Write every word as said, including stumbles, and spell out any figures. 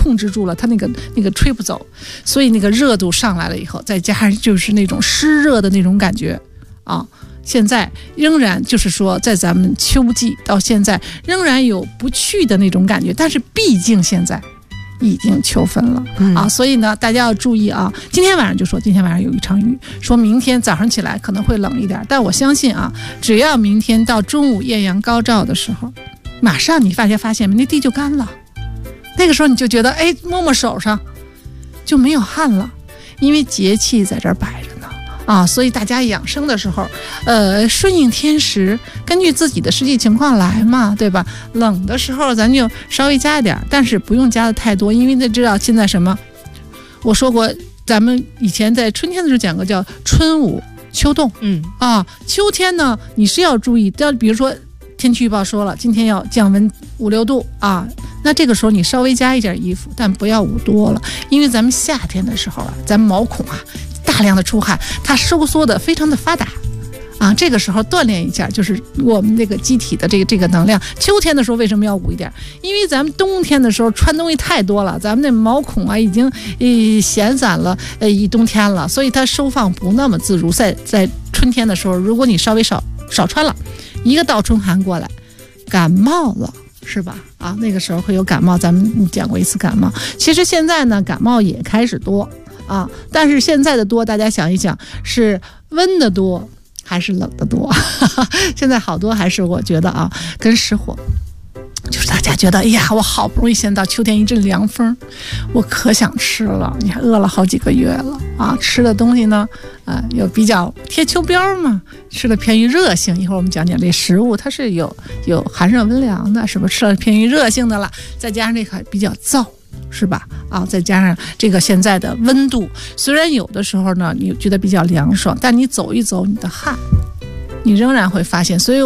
控制住了，它那个那个吹不走，所以那个热度上来了以后，再加上就是那种湿热的那种感觉啊。现在仍然就是说，在咱们秋季到现在仍然有不去的那种感觉，但是毕竟现在已经秋分了、嗯、啊，所以呢，大家要注意啊。今天晚上就说，今天晚上有一场雨，说明天早上起来可能会冷一点，但我相信啊，只要明天到中午艳阳高照的时候，马上你发现发现那地就干了，那个时候你就觉得，哎，摸摸手上就没有汗了，因为节气在这儿摆着。啊，所以大家养生的时候，呃，顺应天时，根据自己的实际情况来嘛，对吧？冷的时候咱就稍微加一点，但是不用加的太多，因为你知道现在什么？我说过，咱们以前在春天的时候讲过，叫春捂秋冻。嗯啊，秋天呢，你是要注意，要比如说天气预报说了，今天要降温五六度啊。那这个时候你稍微加一点衣服，但不要捂多了，因为咱们夏天的时候啊，咱们毛孔啊大量的出汗，它收缩的非常的发达啊，这个时候锻炼一下，就是我们这个机体的这个这个能量。秋天的时候为什么要捂一点？因为咱们冬天的时候穿东西太多了，咱们那毛孔啊已经呃闲散了呃一冬天了，所以它收放不那么自如。在在春天的时候，如果你稍微少少穿了，一个倒春寒过来，感冒了。是吧？啊，那个时候会有感冒，咱们讲过一次感冒。其实现在呢，感冒也开始多啊，但是现在的多，大家想一想，是温的多还是冷的多？现在好多还是我觉得啊，跟失火。就是大家觉得，哎呀，我好不容易先到秋天一阵凉风，我可想吃了，你还饿了好几个月了啊！吃的东西呢，啊、呃，又比较贴秋膘嘛，吃的偏于热性。一会儿我们讲讲这食物，它是有有寒热温凉的，是不是吃了偏于热性的了？再加上这个比较燥，是吧？啊，再加上这个现在的温度，虽然有的时候呢，你觉得比较凉爽，但你走一走，你的汗，你仍然会发现，所以。